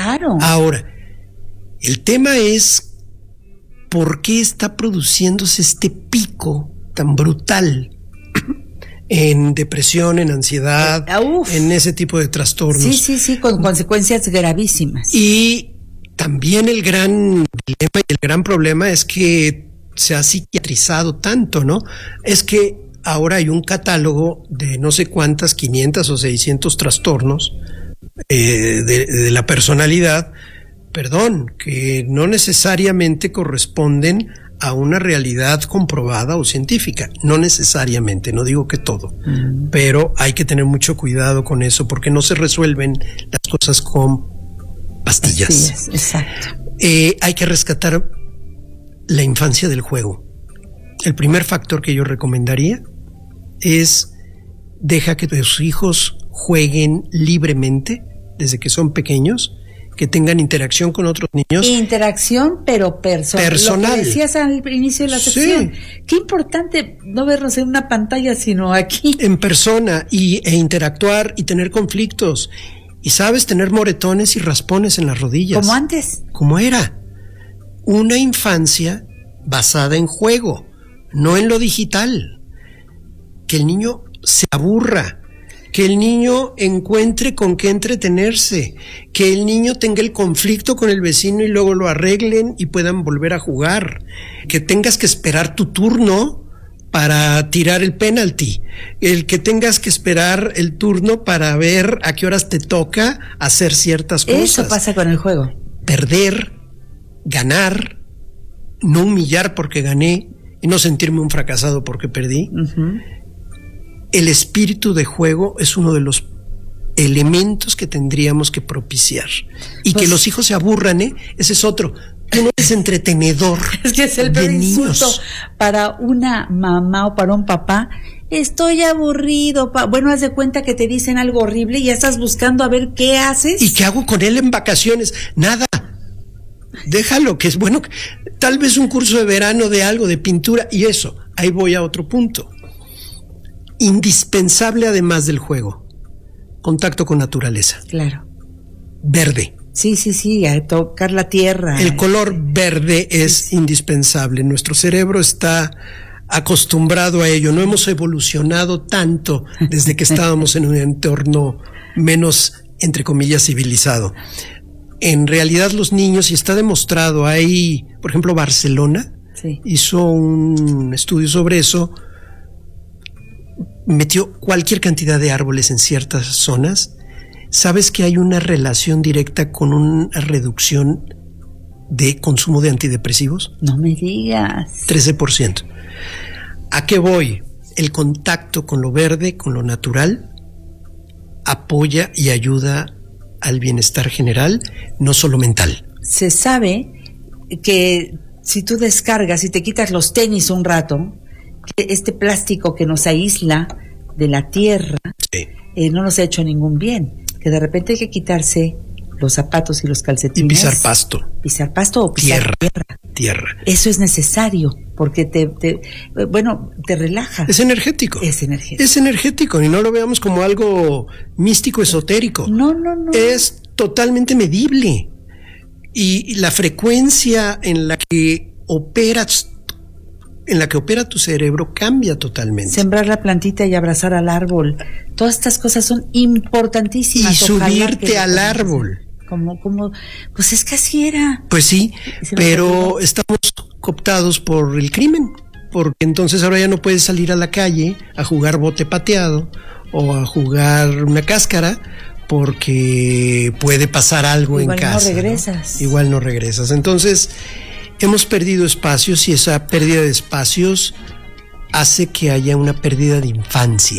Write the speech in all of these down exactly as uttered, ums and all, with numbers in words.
Claro. Ahora, el tema es por qué está produciéndose este pico tan brutal en depresión, en ansiedad, uh, en ese tipo de trastornos. Sí, sí, sí, con consecuencias gravísimas. Y también el gran dilema y el gran problema es que se ha psiquiatrizado tanto, ¿no? Es que ahora hay un catálogo de no sé cuántas, quinientos o seiscientos trastornos eh, de, de la personalidad, perdón, que no necesariamente corresponden a una realidad comprobada o científica, no necesariamente, no digo que todo, mm. pero hay que tener mucho cuidado con eso porque no se resuelven las cosas con pastillas. Pastillas, exacto. Eh, hay que rescatar la infancia del juego. El primer factor que yo recomendaría es deja que tus hijos jueguen libremente desde que son pequeños, que tengan interacción con otros niños. Interacción, pero perso- personal. Lo que decías al inicio de la sección. Sí. Qué importante no vernos en una pantalla, sino aquí. En persona y, e interactuar y tener conflictos. Y sabes, tener moretones y raspones en las rodillas. Como antes. Como era. Una infancia basada en juego, no en lo digital. Que el niño se aburra. Que el niño encuentre con qué entretenerse, que el niño tenga el conflicto con el vecino y luego lo arreglen y puedan volver a jugar, que tengas que esperar tu turno para tirar el penalti, el que tengas que esperar el turno para ver a qué horas te toca hacer ciertas cosas. Eso pasa con el juego. Perder, ganar, no humillar porque gané y no sentirme un fracasado porque perdí. Uh-huh. El espíritu de juego es uno de los elementos que tendríamos que propiciar. Y pues, que los hijos se aburran, ¿eh? Ese es otro. Tú no eres entretenedor. Es que es el peor insulto para una mamá o para un papá. Estoy aburrido. Pa-. Bueno, haz de cuenta que te dicen algo horrible y ya estás buscando a ver qué haces. ¿Y qué hago con él en vacaciones? Nada. Déjalo, que es bueno. Tal vez un curso de verano de algo, de pintura y eso. Ahí voy a otro punto. Indispensable además del juego, contacto con naturaleza. Claro. Verde. Sí, sí, sí, a tocar la tierra. El color verde es sí. indispensable. Nuestro cerebro está acostumbrado a ello. No hemos evolucionado tanto desde que estábamos en un entorno menos, entre comillas, civilizado. En realidad los niños, y está demostrado, hay, por ejemplo, Barcelona sí. hizo un estudio sobre eso, metió cualquier cantidad de árboles en ciertas zonas. ¿Sabes que hay una relación directa con una reducción de consumo de antidepresivos? No me digas. trece por ciento. ¿A qué voy? El contacto con lo verde, con lo natural, apoya y ayuda al bienestar general, no solo mental. Se sabe que si tú descargas y te quitas los tenis un rato, este plástico que nos aísla de la tierra sí. eh, no nos ha hecho ningún bien, que de repente hay que quitarse los zapatos y los calcetines y pisar pasto pisar pasto o pisar tierra tierra, tierra. Eso es necesario porque te, te bueno te relaja, es energético es energético es energético y no lo veamos como algo místico esotérico, no no no es totalmente medible y, y la frecuencia en la que operas en la que opera tu cerebro cambia totalmente. Sembrar la plantita y abrazar al árbol. Todas estas cosas son importantísimas. Y subirte al árbol. Como, como, pues es que así era. Pues sí, pero estamos cooptados por el crimen. Porque entonces ahora ya no puedes salir a la calle a jugar bote pateado o a jugar una cáscara porque puede pasar algo Igual en casa. Igual no regresas. ¿no? Igual no regresas. Entonces hemos perdido espacios y esa pérdida de espacios hace que haya una pérdida de infancia.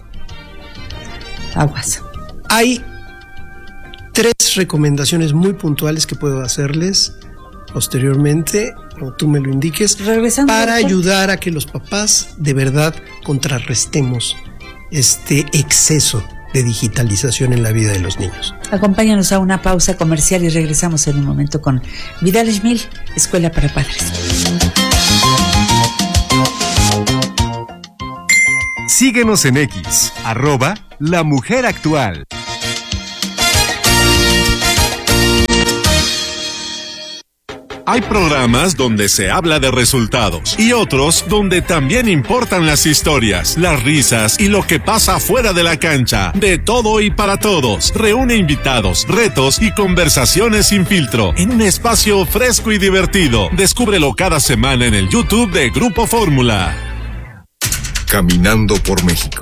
Aguas. Hay tres recomendaciones muy puntuales que puedo hacerles posteriormente, o tú me lo indiques, Regresando para ayudar a que los papás de verdad contrarrestemos este exceso de digitalización en la vida de los niños. Acompáñanos a una pausa comercial y regresamos en un momento con Vidal Schmil, Escuela para Padres. Síguenos en X, arroba La Mujer Actual. Hay programas donde se habla de resultados y otros donde también importan las historias, las risas y lo que pasa fuera de la cancha. De todo y para todos. Reúne invitados, retos y conversaciones sin filtro en un espacio fresco y divertido. Descúbrelo cada semana en el YouTube de Grupo Fórmula. Caminando por México.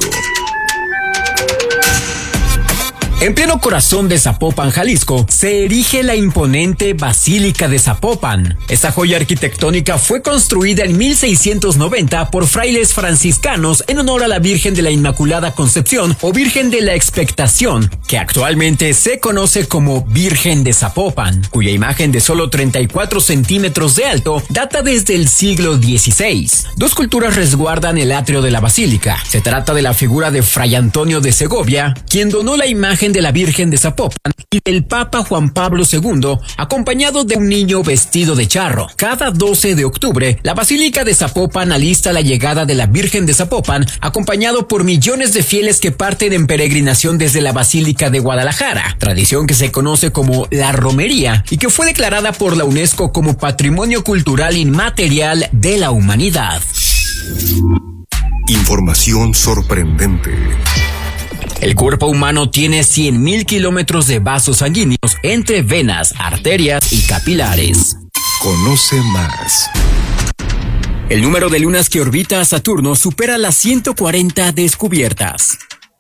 En pleno corazón de Zapopan, Jalisco, se erige la imponente Basílica de Zapopan. Esta joya arquitectónica fue construida en mil seiscientos noventa por frailes franciscanos en honor a la Virgen de la Inmaculada Concepción o Virgen de la Expectación, que actualmente se conoce como Virgen de Zapopan, cuya imagen de solo treinta y cuatro centímetros de alto data desde el siglo dieciséis. Dos culturas resguardan el atrio de la basílica. Se trata de la figura de Fray Antonio de Segovia, quien donó la imagen de la Virgen de Zapopan, y del Papa Juan Pablo segundo, acompañado de un niño vestido de charro. Cada doce de octubre, la Basílica de Zapopan alista la llegada de la Virgen de Zapopan, acompañado por millones de fieles que parten en peregrinación desde la Basílica de Guadalajara, tradición que se conoce como la romería y que fue declarada por la UNESCO como Patrimonio Cultural Inmaterial de la Humanidad. Información sorprendente. El cuerpo humano tiene cien mil kilómetros de vasos sanguíneos entre venas, arterias y capilares. Conoce más. El número de lunas que orbita a Saturno supera las ciento cuarenta descubiertas.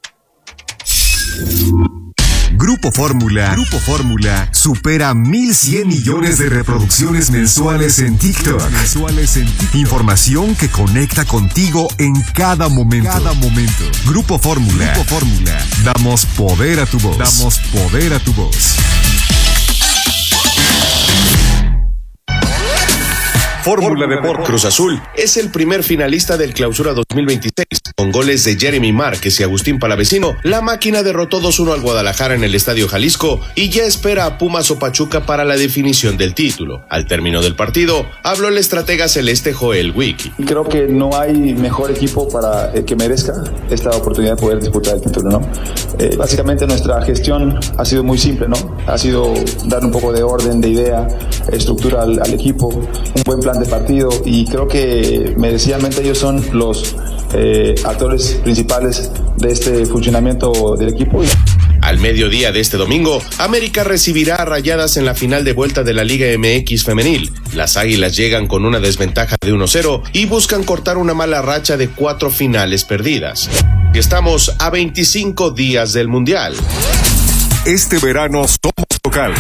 Grupo Fórmula, Grupo Fórmula supera mil cien millones de reproducciones mensuales en TikTok. Mensuales en TikTok. Información que conecta contigo en cada momento. Cada momento. Grupo Fórmula, Grupo Fórmula. Damos poder a tu voz. Damos poder a tu voz. Fórmula Deportes. Cruz Azul es el primer finalista del Clausura dos mil veintiséis. Con goles de Jeremy Márquez y Agustín Palavecino, la máquina derrotó dos uno al Guadalajara en el Estadio Jalisco y ya espera a Pumas o Pachuca para la definición del título. Al término del partido, habló el estratega celeste Joel Wiki. Creo que no hay mejor equipo para eh, que merezca esta oportunidad de poder disputar el título, ¿no? Eh, básicamente nuestra gestión ha sido muy simple, ¿no? Ha sido dar un poco de orden, de idea, estructura al, al equipo, un buen plan de partido, y creo que merecidamente ellos son los eh, actores principales de este funcionamiento del equipo. Al mediodía de este domingo, América recibirá a Rayadas en la final de vuelta de la Liga M X femenil. Las Águilas llegan con una desventaja de uno cero y buscan cortar una mala racha de cuatro finales perdidas. Estamos a veinticinco días del Mundial. Este verano somos locales.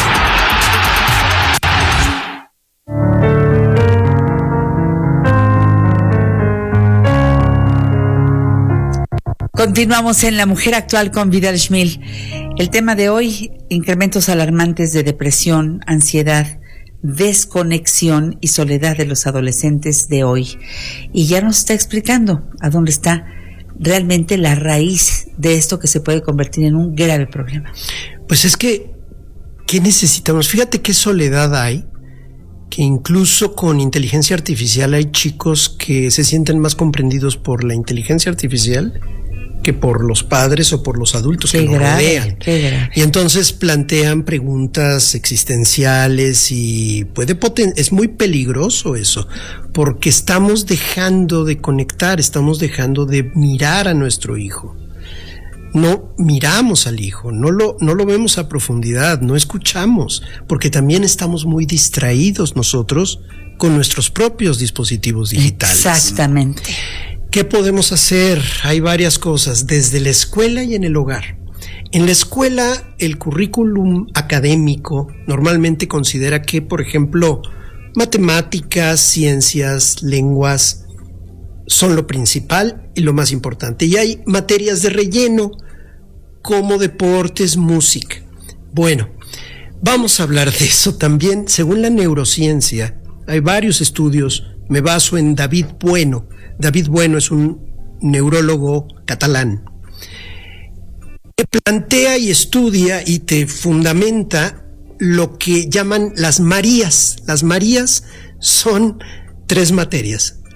Continuamos en La Mujer Actual con Vidal Schmil. El tema de hoy, incrementos alarmantes de depresión, ansiedad, desconexión y soledad de los adolescentes de hoy. Y ya nos está explicando a dónde está realmente la raíz de esto que se puede convertir en un grave problema. Pues es que, ¿qué necesitamos? Fíjate qué soledad hay, que incluso con inteligencia artificial hay chicos que se sienten más comprendidos por la inteligencia artificial que por los padres o por los adultos qué que nos rodean. Qué grave. Y entonces plantean preguntas existenciales y puede poten- es muy peligroso eso, porque estamos dejando de conectar, estamos dejando de mirar a nuestro hijo. No miramos al hijo, no lo, no lo vemos a profundidad, no escuchamos, porque también estamos muy distraídos nosotros con nuestros propios dispositivos digitales. Exactamente. ¿Qué podemos hacer? Hay varias cosas, desde la escuela y en el hogar. En la escuela, el currículum académico normalmente considera que, por ejemplo, matemáticas, ciencias, lenguas son lo principal y lo más importante. Y hay materias de relleno como deportes, música. Bueno, vamos a hablar de eso también. Según la neurociencia, hay varios estudios. Me baso en David Bueno. David Bueno es un neurólogo catalán que plantea y estudia y te fundamenta lo que llaman las Marías. Las Marías son tres materias: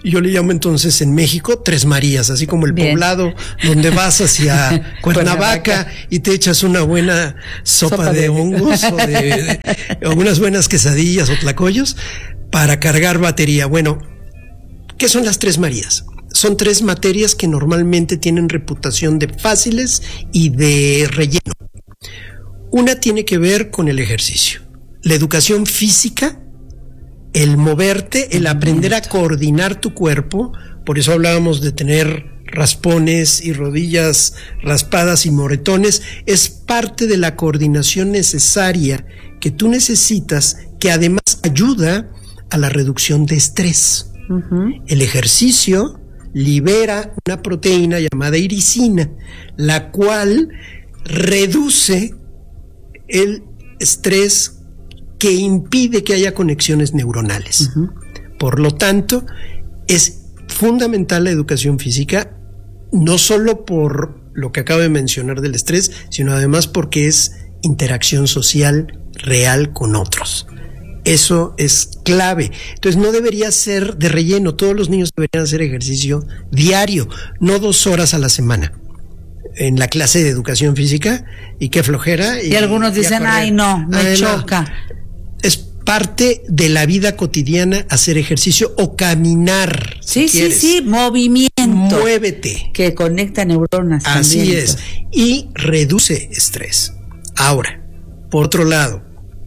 yo le llamo entonces en México Tres Marías, así como el Bien. poblado donde vas hacia Cuernavaca y te echas una buena sopa, sopa de, de hongos o, de, de, o unas buenas quesadillas o tlacoyos para cargar batería. Bueno, ¿qué son las Tres Marías? Son tres materias que normalmente tienen reputación de fáciles y de relleno. Una tiene que ver con el ejercicio, la educación física, el moverte, el aprender a coordinar tu cuerpo. Por eso hablábamos de tener raspones y rodillas raspadas y moretones. Es parte de la coordinación necesaria que tú necesitas, que además ayuda a la reducción de estrés. Uh-huh. El ejercicio libera una proteína llamada iricina, la cual reduce el estrés que impide que haya conexiones neuronales. Uh-huh. Por lo tanto, es fundamental la educación física, no solo por lo que acabo de mencionar del estrés, sino además porque es interacción social real con otros. Eso es clave. Entonces no debería ser de relleno. Todos los niños deberían hacer ejercicio diario, no dos horas a la semana en la clase de educación física, y qué flojera. Y, y algunos dicen, ay no, me ay, choca. No. Es parte de la vida cotidiana hacer ejercicio o caminar. Sí, si sí, sí, movimiento. Muévete. Que conecta neuronas. Así también, es. Y reduce estrés. Ahora, por otro lado,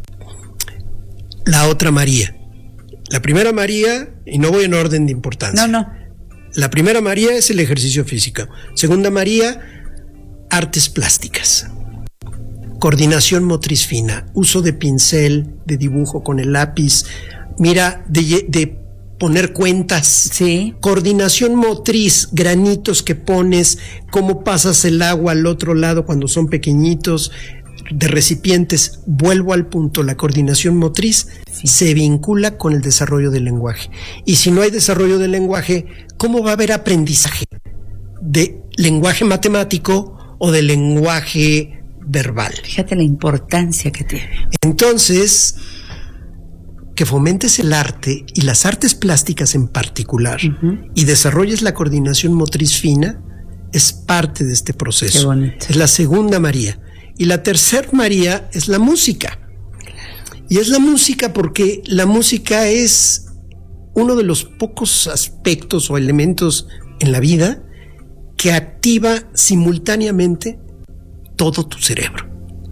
la otra María. La primera María, y no voy en orden de importancia. No, no. La primera María es el ejercicio físico. Segunda María, artes plásticas. Coordinación motriz fina, uso de pincel, de dibujo con el lápiz, mira, de, de poner cuentas. Sí. Coordinación motriz, granitos que pones, cómo pasas el agua al otro lado cuando son pequeñitos, de recipientes. Vuelvo al punto, la coordinación motriz sí. se vincula con el desarrollo del lenguaje. Y si no hay desarrollo del lenguaje, ¿cómo va a haber aprendizaje de lenguaje matemático o de lenguaje verbal? Fíjate la importancia que tiene. Entonces, que fomentes el arte y las artes plásticas en particular, uh-huh. y desarrolles la coordinación motriz fina, es parte de este proceso. Qué bonito. Es la segunda María. Y la tercera María es la música. Y es la música porque la música es uno de los pocos aspectos o elementos en la vida que activa simultáneamente todo tu cerebro.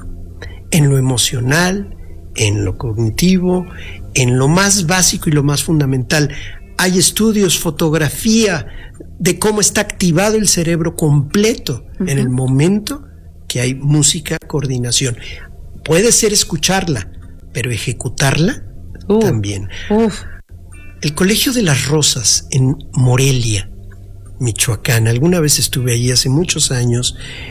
En lo emocional, en lo cognitivo, en lo más básico y lo más fundamental. Hay estudios, fotografía de cómo está activado el cerebro completo uh-huh. en el momento que hay música, coordinación. Puede ser escucharla, pero ejecutarla uh, también. Uh. El Colegio de las Rosas en Morelia, Michoacán, alguna vez estuve allí hace muchos años.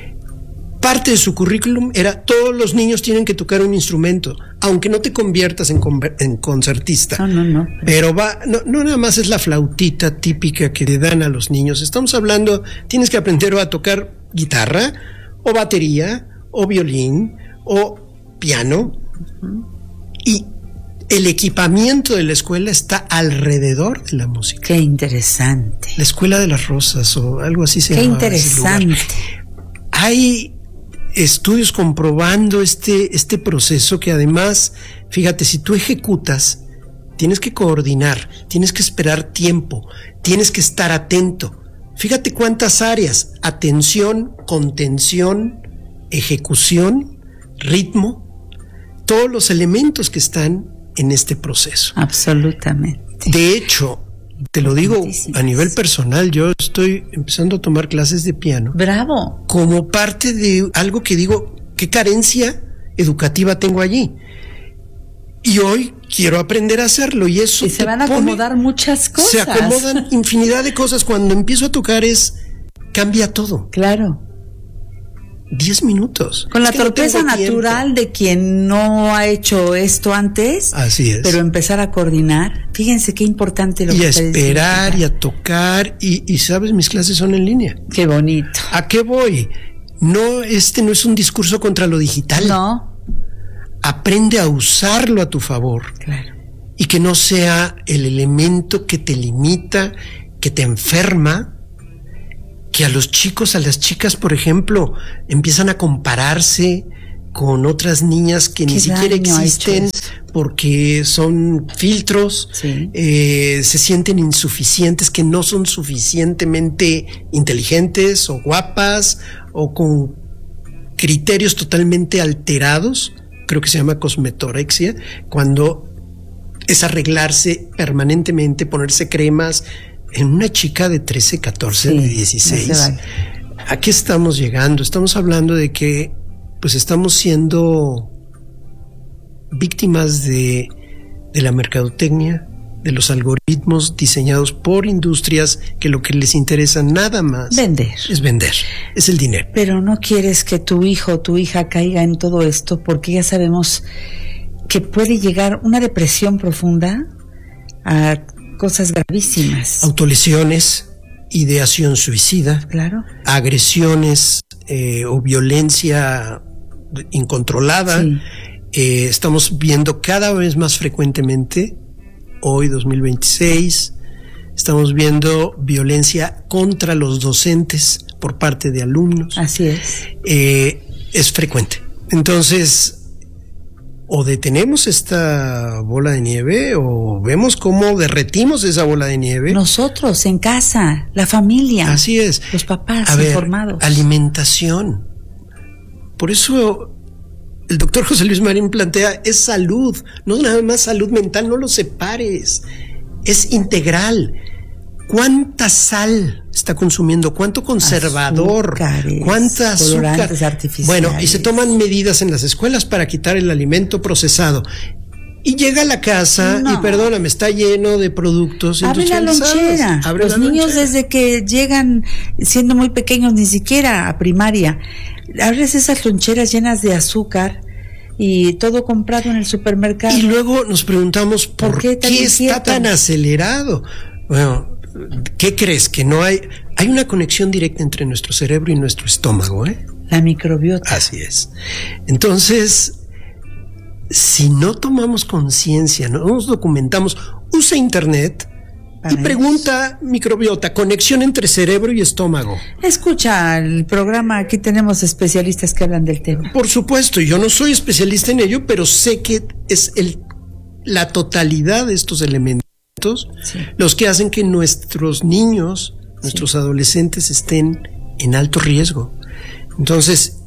Parte de su currículum era: todos los niños tienen que tocar un instrumento, aunque no te conviertas en, conver- en concertista. No, no, no. Pero va, no, no nada más es la flautita típica que le dan a los niños. Estamos hablando, tienes que aprender a tocar guitarra, o batería, o violín, o piano. Uh-huh. Y el equipamiento de la escuela está alrededor de la música. Qué interesante. La Escuela de las Rosas o algo así se llama. Qué interesante. Hay estudios comprobando este, este proceso que además, fíjate, si tú ejecutas, tienes que coordinar, tienes que esperar tiempo, tienes que estar atento. Fíjate cuántas áreas: atención, contención, ejecución, ritmo, todos los elementos que están en este proceso. Absolutamente. De hecho, te lo digo a nivel personal, yo estoy empezando a tomar clases de piano. ¡Bravo! Como parte de algo que digo, ¿qué carencia educativa tengo allí? Y hoy quiero aprender a hacerlo, y eso y se van a pone, acomodar muchas cosas. Se acomodan infinidad de cosas. Cuando empiezo a tocar es, cambia todo. Claro. Diez minutos. Con la es torpeza no natural tiempo. De quien no ha hecho esto antes. Así es. Pero empezar a coordinar. Fíjense qué importante lo y que a esperar diciendo. Y a tocar. Y, y sabes, mis clases son en línea. Qué bonito. ¿A qué voy? No, este no es un discurso contra lo digital. No. Aprende a usarlo a tu favor. Claro. Y que no sea el elemento que te limita, que te enferma, que a los chicos, a las chicas, por ejemplo, empiezan a compararse con otras niñas que ni siquiera existen porque son filtros, sí. eh, se sienten insuficientes, que no son suficientemente inteligentes o guapas o con criterios totalmente alterados. Creo que se llama cosmetorexia, cuando es arreglarse permanentemente, ponerse cremas en una chica de trece, catorce, sí, de dieciséis. No vale. ¿A qué estamos llegando? Estamos hablando de que pues estamos siendo víctimas de, de la mercadotecnia, de los algoritmos diseñados por industrias que lo que les interesa nada más vender. Es vender, es el dinero. Pero no quieres que tu hijo o tu hija caiga en todo esto, porque ya sabemos que puede llegar una depresión profunda a cosas gravísimas. Autolesiones, ideación suicida, claro, agresiones eh, o violencia incontrolada. Sí. Eh, estamos viendo cada vez más frecuentemente, hoy dos mil veintiséis, estamos viendo violencia contra los docentes por parte de alumnos. Así es. Eh, es frecuente. Entonces, o detenemos esta bola de nieve o vemos cómo derretimos esa bola de nieve. Nosotros, en casa, la familia. Así es. Los papás A ver, informados. Alimentación. Por eso el doctor José Luis Marín plantea, es salud, no nada más salud mental, no lo separes, es integral. ¿Cuánta sal está consumiendo? ¿Cuánto conservador? Azúcares, ¿Cuánta azúcar? Artificiales. Bueno, y se toman medidas en las escuelas para quitar el alimento procesado. Y llega a la casa no. y perdóname, está lleno de productos Abre la lonchera. Abre Los la niños lonchera. Desde que llegan siendo muy pequeños, ni siquiera a primaria, abres esas loncheras llenas de azúcar y todo comprado en el supermercado. Y luego nos preguntamos por, ¿por qué, qué está tan acelerado. Bueno, ¿qué crees? Que no hay hay una conexión directa entre nuestro cerebro y nuestro estómago, ¿eh? La microbiota. Así es. Entonces, si no tomamos conciencia, no nos documentamos, usa internet y pregunta, microbiota, conexión entre cerebro y estómago. Escucha el programa, aquí tenemos especialistas que hablan del tema. Por supuesto, yo no soy especialista en ello, pero sé que es el la totalidad de estos elementos sí. los que hacen que nuestros niños, nuestros sí. adolescentes estén en alto riesgo. Entonces,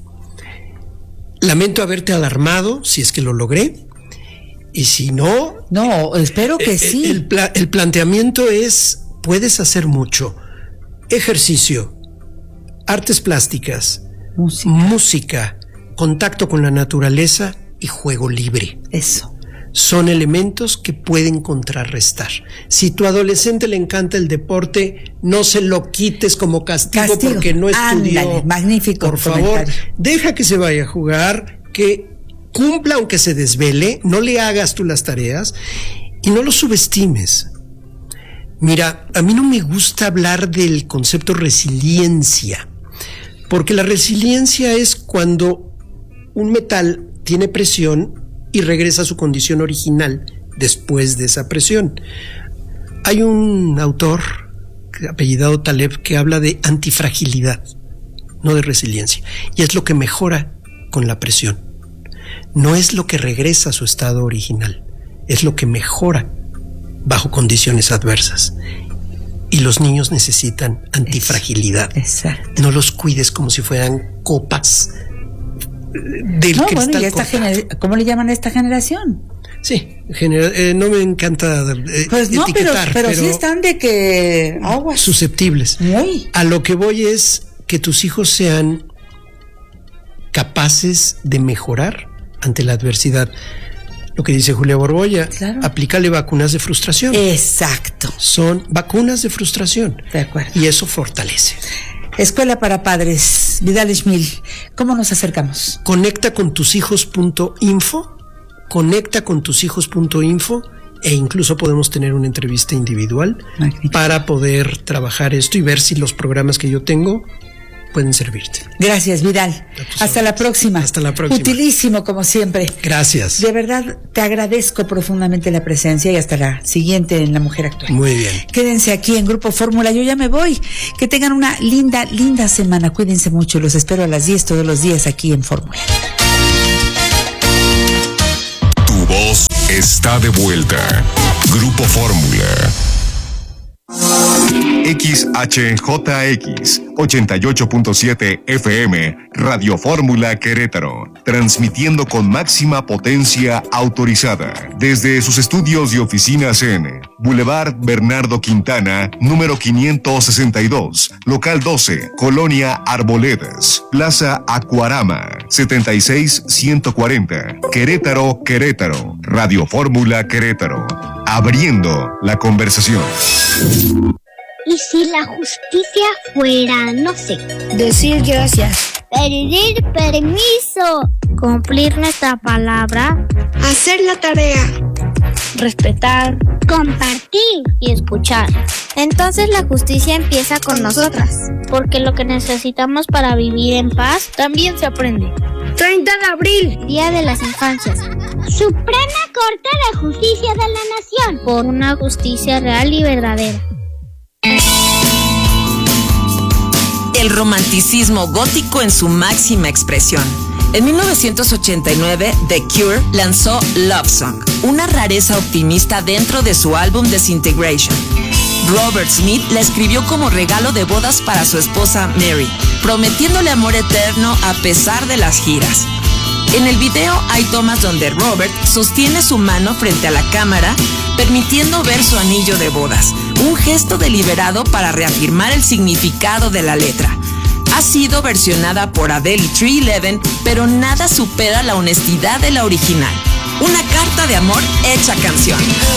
lamento haberte alarmado, si es que lo logré, y si no... No, espero que el, sí. El, pla- el planteamiento es, puedes hacer mucho. Ejercicio, artes plásticas, música, música contacto con la naturaleza y juego libre. Eso. Son elementos que pueden contrarrestar. Si tu adolescente le encanta el deporte, no se lo quites como castigo, castigo. porque no estudió. Ándale, magnífico. Por favor, deja que se vaya a jugar, que cumpla aunque se desvele, no le hagas tú las tareas y no lo subestimes. Mira, a mí no me gusta hablar del concepto resiliencia, porque la resiliencia es cuando un metal tiene presión y regresa a su condición original después de esa presión. Hay un autor apellidado Taleb que habla de antifragilidad, no de resiliencia, y es lo que mejora con la presión. No es lo que regresa a su estado original, es lo que mejora bajo condiciones adversas. Y los niños necesitan antifragilidad. Exacto. No los cuides como si fueran copas del no, cristal. Bueno, y esta gener- ¿cómo le llaman a esta generación? Sí, gener- eh, no me encanta eh, pues no, etiquetar, pero, pero, pero sí están de que aguas. Susceptibles. Muy. A lo que voy es que tus hijos sean capaces de mejorar ante la adversidad. Lo que dice Julia Borbolla, claro. Aplícale vacunas de frustración. Exacto. Son vacunas de frustración. De acuerdo. Y eso fortalece. Escuela para Padres, Vidal Schmil, ¿cómo nos acercamos? Conecta con tus hijos punto info, conecta con tus hijos punto info e incluso podemos tener una entrevista individual. Magnífico. Para poder trabajar esto y ver si los programas que yo tengo pueden servirte. Gracias, Vidal. Hasta la próxima. Hasta la próxima. Utilísimo, como siempre. Gracias. De verdad, te agradezco profundamente la presencia y hasta la siguiente en La Mujer Actual. Muy bien. Quédense aquí en Grupo Fórmula. Yo ya me voy. Que tengan una linda, linda semana. Cuídense mucho. Los espero a las diez todos los días aquí en Fórmula. Tu voz está de vuelta. Grupo Fórmula. X H J X ochenta y ocho punto siete F M, Radio Fórmula Querétaro, transmitiendo con máxima potencia autorizada desde sus estudios y oficinas en Boulevard Bernardo Quintana, número quinientos sesenta y dos, local doce, Colonia Arboledas, Plaza Acuarama, setenta y seis ciento cuarenta, Querétaro, Querétaro, Radio Fórmula Querétaro, abriendo la conversación. ¿Y si la justicia fuera, no sé, decir gracias, pedir permiso, cumplir nuestra palabra, hacer la tarea, respetar, compartir y escuchar? Entonces la justicia empieza con nosotras, porque lo que necesitamos para vivir en paz también se aprende. treinta de abril, Día de las Infancias. Suprema Corte de Justicia de la Nación, por una justicia real y verdadera. El romanticismo gótico en su máxima expresión. En mil novecientos ochenta y nueve, The Cure lanzó Love Song, una rareza optimista dentro de su álbum Disintegration. Robert Smith la escribió como regalo de bodas para su esposa Mary, prometiéndole amor eterno a pesar de las giras. En el video hay tomas donde Robert sostiene su mano frente a la cámara, permitiendo ver su anillo de bodas, un gesto deliberado para reafirmar el significado de la letra. Ha sido versionada por Adele y tres once, pero nada supera la honestidad de la original. Una carta de amor hecha canción.